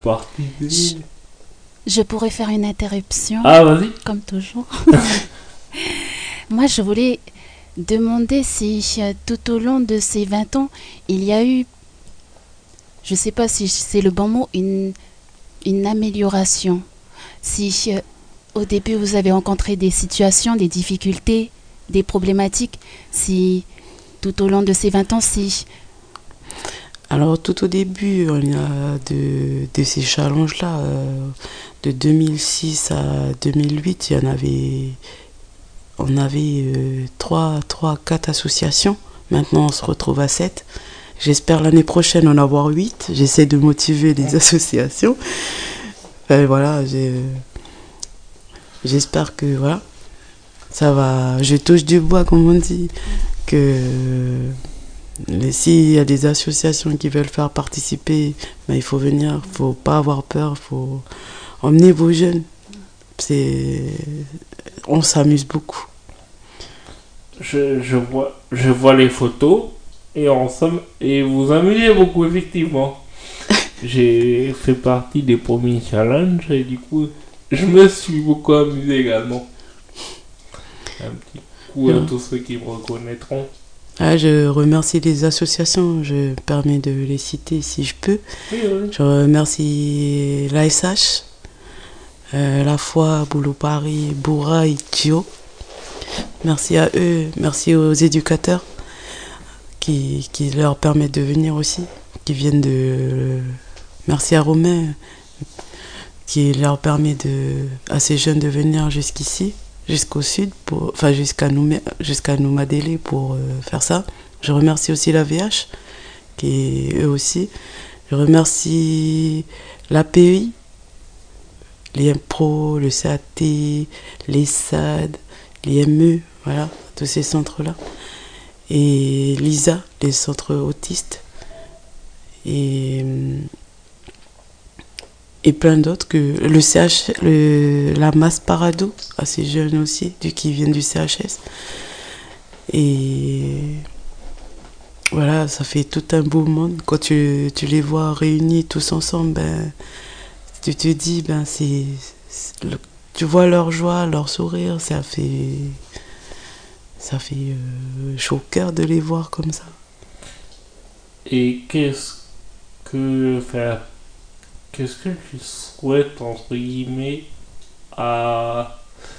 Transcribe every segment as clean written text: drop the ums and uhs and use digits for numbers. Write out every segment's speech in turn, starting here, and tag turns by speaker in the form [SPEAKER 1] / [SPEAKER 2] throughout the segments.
[SPEAKER 1] Partie.
[SPEAKER 2] Je pourrais faire une interruption,
[SPEAKER 1] Ah, vas-y.
[SPEAKER 2] comme toujours. Moi, je voulais demander si tout au long de ces 20 ans, il y a eu, je ne sais pas si c'est le bon mot, une amélioration. Si au début, vous avez rencontré des situations, des difficultés, des problématiques, si tout au long de ces 20 ans, si...
[SPEAKER 3] Alors tout au début, il y a de ces challenges-là, de 2006 à 2008, on avait 4 associations. Maintenant, on se retrouve à 7. J'espère l'année prochaine en avoir 8. J'essaie de motiver les associations. Voilà, j'espère que voilà, ça va. Je touche du bois, comme on dit, que s'il y a des associations qui veulent faire participer, ben, il faut venir, il ne faut pas avoir peur, il faut emmener vos jeunes. On s'amuse beaucoup.
[SPEAKER 1] Je vois les photos et vous amusez beaucoup, effectivement. J'ai fait partie des premiers challenges et du coup, je me suis beaucoup amusé également. Un petit coup à tous ceux qui me reconnaîtront.
[SPEAKER 3] Je remercie les associations, je me permets de les citer si je peux.
[SPEAKER 1] Oui.
[SPEAKER 3] Je remercie l'ASH, La Foi, Boulot Paris, Boura et Thio. Merci à eux, merci aux éducateurs qui leur permettent de venir aussi, qui viennent de... Merci à Romain qui leur permet à ces jeunes de venir jusqu'ici, jusqu'au sud, jusqu'à Noumadélé pour faire ça. Je remercie aussi la VH, eux aussi. Je remercie l'API, les MPRO, le CAT, les SAD, les ME, voilà, tous ces centres-là. Et l'ISA, les centres autistes. Et plein d'autres, que le CH, la masse Parado, à ces jeunes aussi, qui viennent du CHS. Et voilà, ça fait tout un beau monde. Quand tu les vois réunis tous ensemble, ben, tu te dis, ben, tu vois leur joie, leur sourire, ça fait chaud au cœur de les voir comme ça.
[SPEAKER 1] Et qu'est-ce que tu souhaites, entre guillemets, à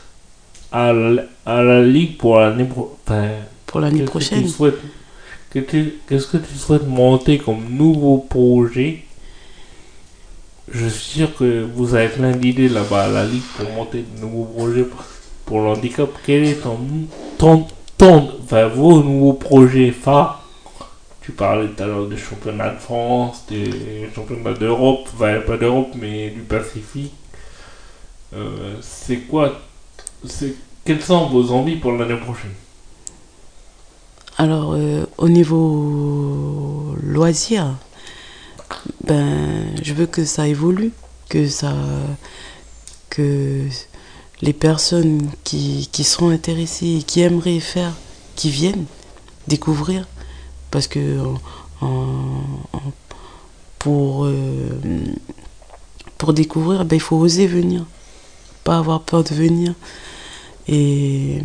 [SPEAKER 1] la Ligue pour l'année
[SPEAKER 3] prochaine?
[SPEAKER 1] Qu'est-ce que tu souhaites monter comme nouveau projet? Je suis sûr que vous avez plein d'idées là-bas à la Ligue pour monter de nouveaux projets pour le handicap. Quel est vos nouveaux projets phares? Tu parlais tout à l'heure des championnats de France, des championnats d'Europe, pas d'Europe mais du Pacifique. Quelles sont vos envies pour l'année prochaine?
[SPEAKER 3] Alors, au niveau loisirs, ben, je veux que ça évolue, que les personnes qui seront intéressées et qui aimeraient faire, qui viennent découvrir, parce que pour découvrir, ben, il faut oser venir, pas avoir peur de venir. Et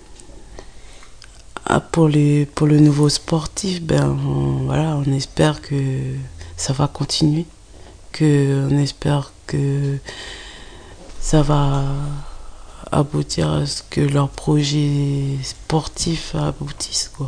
[SPEAKER 3] pour le nouveau sportif, ben, on espère que ça va continuer, on espère que ça va aboutir à ce que leur projet sportif aboutisse, quoi.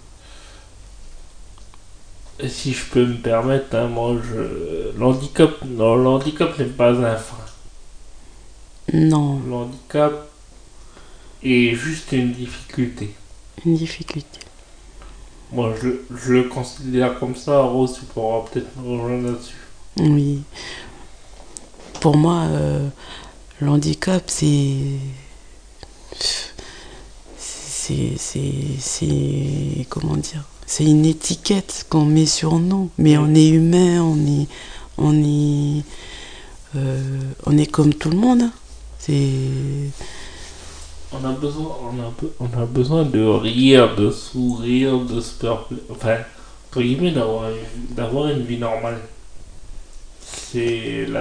[SPEAKER 1] Et si je peux me permettre, hein, l'handicap n'est pas un frein.
[SPEAKER 3] Non.
[SPEAKER 1] L'handicap est juste une difficulté.
[SPEAKER 3] Une difficulté.
[SPEAKER 1] Moi, je le considère comme ça. Rose, tu pourras peut-être me rejoindre là-dessus.
[SPEAKER 3] Oui. Pour moi, l'handicap, c'est comment dire, c'est une étiquette qu'on met sur nous, mais on est humain, on est comme tout le monde.
[SPEAKER 1] On a besoin de rire, de sourire, de se faire, enfin, entre guillemets, d'avoir une vie normale. C'est la